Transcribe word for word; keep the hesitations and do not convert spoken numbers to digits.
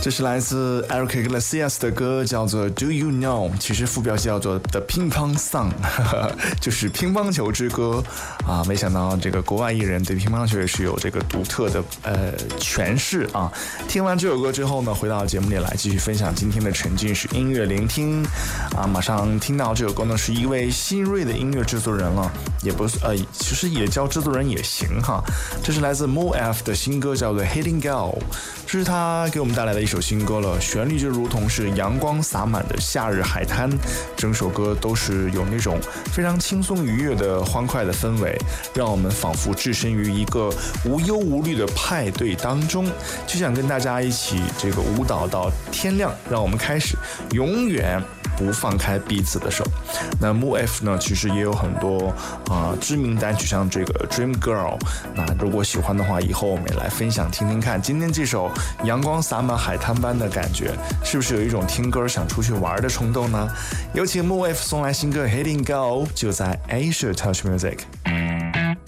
这是来自 Enrique Iglesias 的歌，叫做 Do You Know， 其实副标题叫做 The Ping Pong Song， 就是乒乓球之歌啊。没想到这个国外艺人对乒乓球也是有这个独特的呃诠释啊。听完这首歌之后呢，回到节目里来继续分享今天的沉浸式音乐聆听啊。马上听到这首歌呢，是一位新锐的音乐制作人了，也不是呃，其实也叫制作人也行哈。这是来自 Mo F 的新歌，叫做 Hitting Girl， 这是他给我们带来的一首新歌了，旋律就如同是阳光洒满的夏日海滩，整首歌都是有那种非常轻松愉悦的欢快的氛围，让我们仿佛置身于一个无忧无虑的派对当中，就想跟大家一起这个舞蹈到天亮，让我们开始永远不放开彼此的手。那 Mo F 呢，其实也有很多啊、呃、知名单曲，像这个 Dream Girl。那如果喜欢的话，以后我们也来分享听听看。今天这首阳光洒满海滩般的感觉，是不是有一种听歌想出去玩的冲动呢？有请 Mo F 送来新歌 Hitting Girl， 就在 Asia Touch Music。